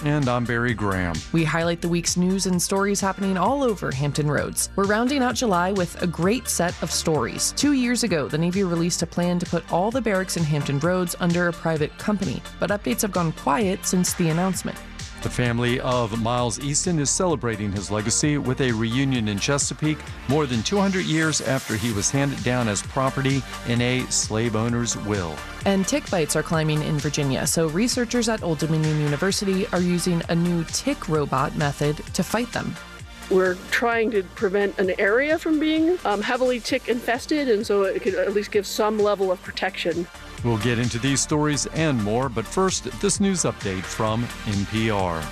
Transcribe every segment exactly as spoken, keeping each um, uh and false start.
And I'm Barry Graham. We highlight the week's news and stories happening all over Hampton Roads. We're rounding out July with a great set of stories. Two years ago, the Navy released a plan to put all the barracks in Hampton Roads under a private company, but updates have gone quiet since the announcement. The family of Miles Easton is celebrating his legacy with a reunion in Chesapeake more than two hundred years after he was handed down as property in a slave owner's will. And tick bites are climbing in Virginia, so researchers at Old Dominion University are using a new tick robot method to fight them. We're trying to prevent an area from being um, heavily tick infested, and so it could at least give some level of protection. We'll get into these stories and more, but first, this news update from N P R.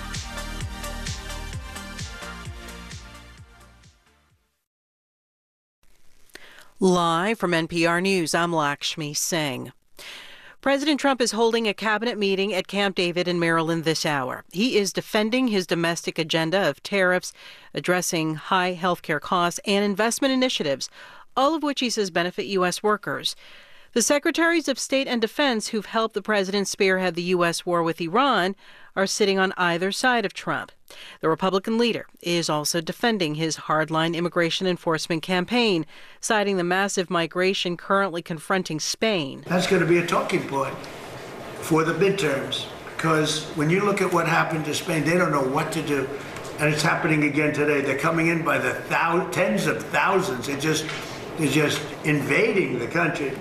Live from N P R News, I'm Lakshmi Singh. President Trump is holding a cabinet meeting at Camp David in Maryland this hour. He is defending his domestic agenda of tariffs, addressing high health care costs, and investment initiatives, all of which he says benefit U S workers. The secretaries of state and defense who've helped the president spearhead the U S war with Iran are sitting on either side of Trump. The Republican leader is also defending his hardline immigration enforcement campaign, citing the massive migration currently confronting Spain. That's going to be a talking point for the midterms, because when you look at what happened to Spain, they don't know what to do. And it's happening again today. They're coming in by the thou- tens of thousands. It just, they're just invading the country.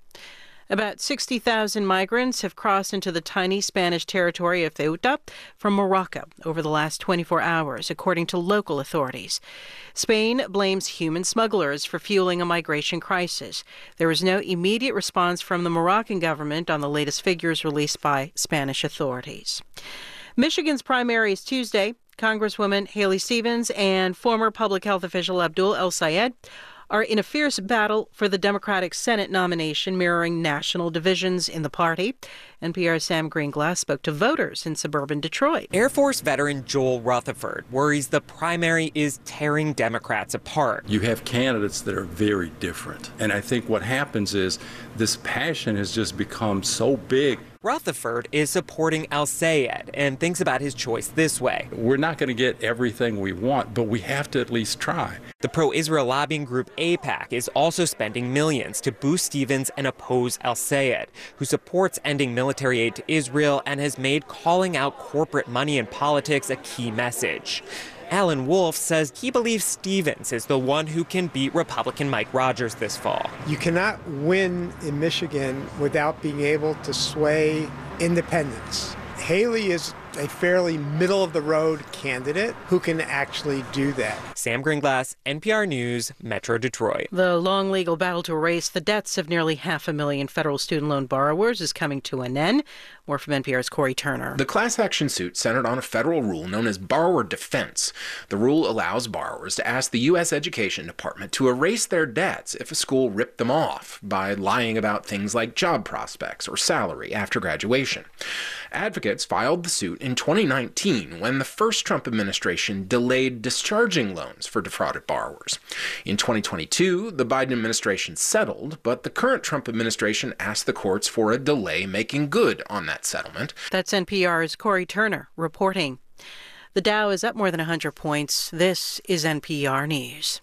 About sixty thousand migrants have crossed into the tiny Spanish territory of Ceuta from Morocco over the last twenty-four hours, according to local authorities. Spain blames human smugglers for fueling a migration crisis. There was no immediate response from the Moroccan government on the latest figures released by Spanish authorities. Michigan's primary is Tuesday. Congresswoman Haley Stevens and former public health official Abdul El-Sayed are in a fierce battle for the Democratic Senate nomination, mirroring national divisions in the party. N P R's Sam Greenglass spoke to voters in suburban Detroit. Air Force veteran Joel Rutherford worries the primary is tearing Democrats apart. You have candidates that are very different. And I think what happens is this passion has just become so big. Rutherford is supporting El-Sayed and thinks about his choice this way. We're not going to get everything we want, but we have to at least try. The pro-Israel lobbying group AIPAC is also spending millions to boost Stevens and oppose El-Sayed, who supports ending military aid to Israel and has made calling out corporate money in politics a key message. Alan Wolf says he believes Stevens is the one who can beat Republican Mike Rogers this fall. You cannot win in Michigan without being able to sway independents. Haley is a fairly middle-of-the-road candidate who can actually do that. Sam Greenglass, N P R News, Metro Detroit. The long legal battle to erase the debts of nearly half a million federal student loan borrowers is coming to an end. More from N P R's Corey Turner. The class action suit centered on a federal rule known as borrower defense. The rule allows borrowers to ask the U S Education Department to erase their debts if a school ripped them off by lying about things like job prospects or salary after graduation. Advocates filed the suit in twenty nineteen when the first Trump administration delayed discharging loans for defrauded borrowers. In twenty twenty-two, the Biden administration settled, but the current Trump administration asked the courts for a delay making good on that settlement. That's N P R's Corey Turner reporting. The Dow is up more than one hundred points. This is N P R News.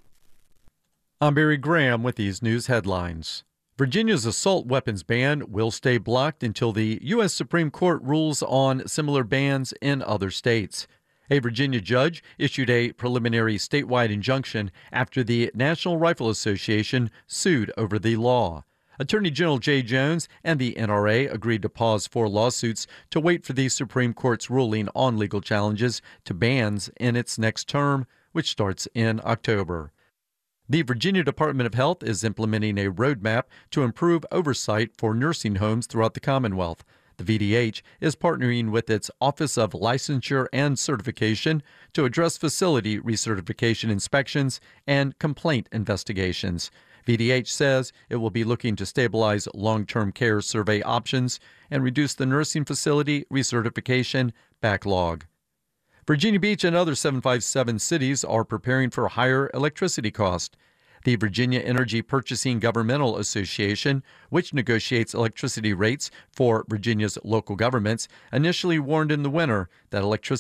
I'm Barry Graham with these news headlines. Virginia's assault weapons ban will stay blocked until the U S Supreme Court rules on similar bans in other states. A Virginia judge issued a preliminary statewide injunction after the National Rifle Association sued over the law. Attorney General Jay Jones and the N R A agreed to pause four lawsuits to wait for the Supreme Court's ruling on legal challenges to bans in its next term, which starts in October. The Virginia Department of Health is implementing a roadmap to improve oversight for nursing homes throughout the Commonwealth. The V D H is partnering with its Office of Licensure and Certification to address facility recertification inspections and complaint investigations. V D H says it will be looking to stabilize long-term care survey options and reduce the nursing facility recertification backlog. Virginia Beach and other seven five seven cities are preparing for higher electricity costs. The Virginia Energy Purchasing Governmental Association, which negotiates electricity rates for Virginia's local governments, initially warned in the winter that electricity